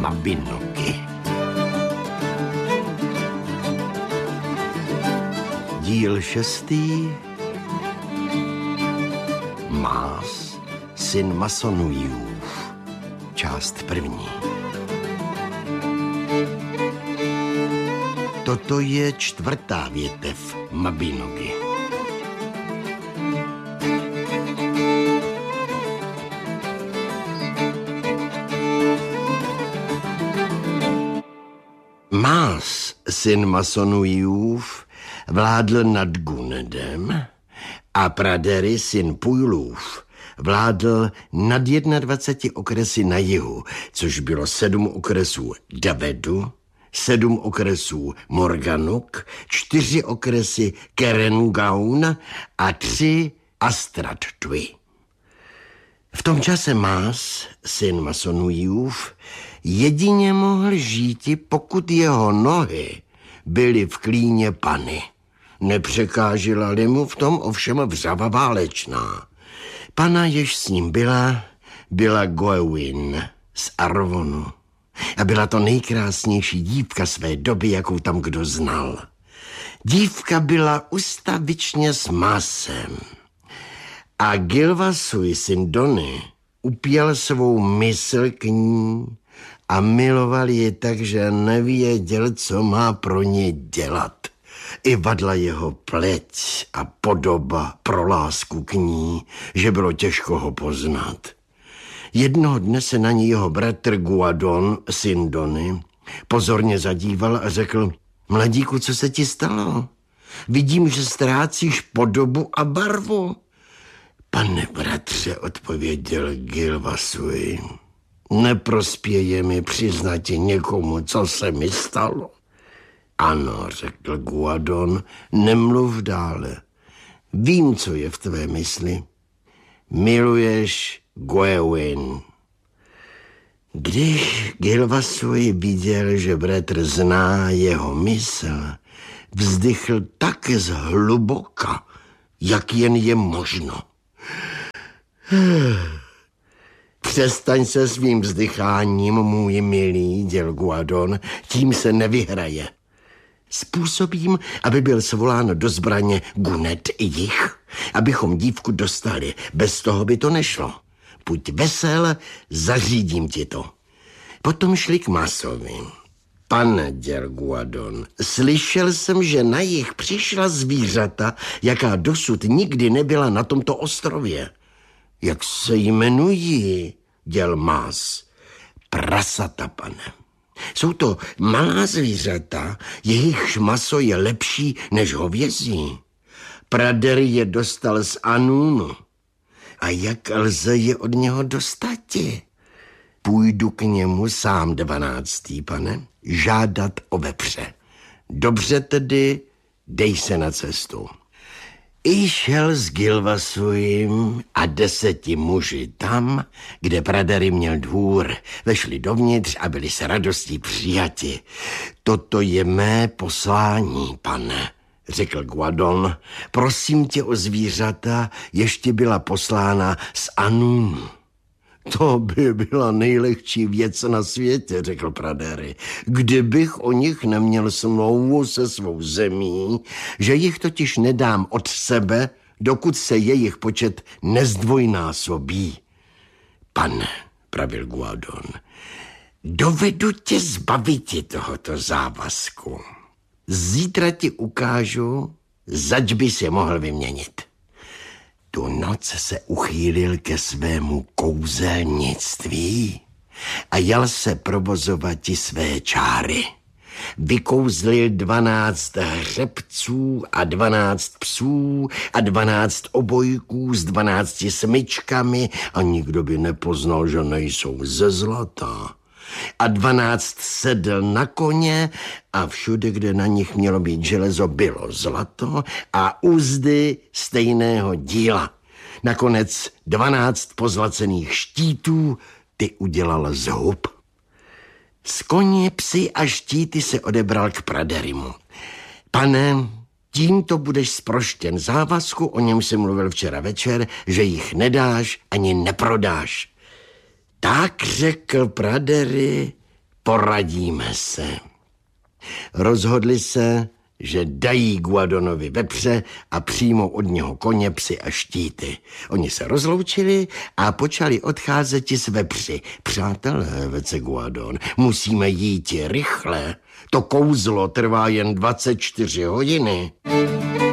Mabinogi. Díl 6. Más, syn Masonujův. Část 1. Toto je 4. větev Mabinogi. Más, syn Masonujův, vládl nad Gunedem a Pradery, syn Pujlův, vládl nad 21 okresy na jihu, což bylo 7 okresů Davedu, 7 okresů Morganuk, 4 okresy Kerengaun a 3 Astradtwy. V tom čase Más, syn Masonujův, jedině mohl žíti, pokud jeho nohy byly v klíně Pany. Nepřekážela-li mu v tom ovšem vřava válečná. Pana, jež s ním byla Goewin z Arvonu. A byla to nejkrásnější dívka své doby, jakou tam kdo znal. Dívka byla ustavičně s Másem. A Gilvasuj, syn Dony, upěl svou mysl k ní a miloval ji tak, že nevěděl, co má pro ně dělat. I vadla jeho pleť a podoba pro lásku k ní, že bylo těžko ho poznat. Jednoho dne se na ní jeho bratr Guadon, syn Dony, pozorně zadíval a řekl: Mladíku, co se ti stalo? Vidím, že ztrácíš podobu a barvu. Pane bratře, odpověděl Gilvasuj, neprospěje mi přiznat ti někomu, co se mi stalo. Ano, řekl Guadon, nemluv dále. Vím, co je v tvé mysli. Miluješ Goewin. Když Gilvasuj viděl, že bratr zná jeho mysl, vzdychl tak zhluboka, jak jen je možno. Přestaň se svým vzdycháním, můj milý, děl Guadon, tím se nevyhraje. Způsobím, aby byl svolán do zbraně Guned i jich, abychom dívku dostali. Bez toho by to nešlo. Buď vesel, zařídím ti to. Potom šli k Másovi. Pane, děl Guadon, slyšel jsem, že na jich přišla zvířata, jaká dosud nikdy nebyla na tomto ostrově. Jak se jmenují, děl Más? Prasata, pane. Jsou to malá zvířata, jejichž maso je lepší než hovězí. Pradery je dostal z Anunu. A jak lze je od něho dostati? Půjdu k němu sám 12. pane, žádat o vepře. Dobře tedy, dej se na cestu. I šel s Gilvasujím a 10 muži tam, kde Pradery měl dvůr. Vešli dovnitř a byli s radostí přijati. Toto je mé poslání, pane, řekl Guadon. Prosím tě o zvířata, ještě byla poslána z Anunu. To by byla nejlehčí věc na světě, řekl Pradery. Kdybych o nich neměl smlouvu se svou zemí, že jich totiž nedám od sebe, dokud se jejich počet nezdvojnásobí. Pane, pravil Guadon, dovedu tě zbaviti tohoto závazku. Zítra ti ukážu, zač by se mohl vyměnit. Tu noc se uchýlil ke svému kouzelnictví a jal se provozovati své čáry. Vykouzlil 12 hřebců a 12 psů a 12 obojků s 12 smyčkami a nikdo by nepoznal, že nejsou ze zlata. A 12 sedl na koně a všude, kde na nich mělo být železo, bylo zlato a uzdy stejného díla. Nakonec 12 pozlacených štítů ty udělal z hub. Z koně, psy a štíty se odebral k Praderymu. Pane, tímto budeš zproštěn závazku, o něm jsem mluvil včera večer, že jich nedáš ani neprodáš. Tak řekl Pradery, poradíme se. Rozhodli se, že dají Guadonovi vepře a přijmou od něho koně, psy a štíty. Oni se rozloučili a počali odcházet s vepři. Přátelé, vece Guadon, musíme jít rychle. To kouzlo trvá jen 24 hodiny.